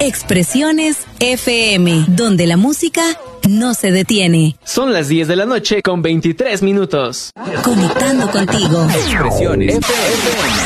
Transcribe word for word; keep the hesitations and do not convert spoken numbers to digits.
Expresiones F M, donde la música no se detiene. Son las diez de la noche con veintitrés minutos. Conectando contigo. Expresiones F M.